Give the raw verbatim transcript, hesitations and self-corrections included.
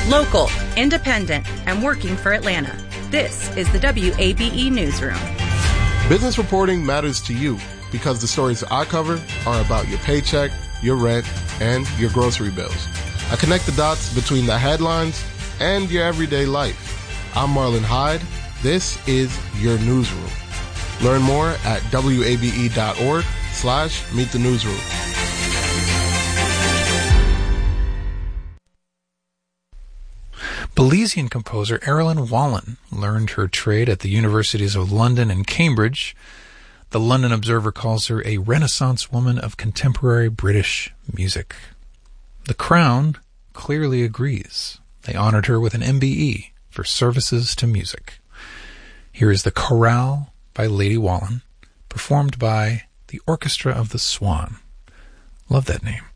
Local, independent, and working for Atlanta. This is the W A B E Newsroom. Business reporting matters to you because the stories I cover are about your paycheck, your rent, and your grocery bills. I connect the dots between the headlines and your everyday life. I'm Marlon Hyde. This is your newsroom. Learn more at wabe.org slash meet the newsroom. Belizean composer Erilyn Wallen learned her trade at the universities of London and Cambridge. The London Observer calls her a Renaissance woman of contemporary British music. The Crown clearly agrees. They honored her with an M B E for services to music. Here is the Chorale by Lady Wallen, performed by the Orchestra of the Swan. Love that name.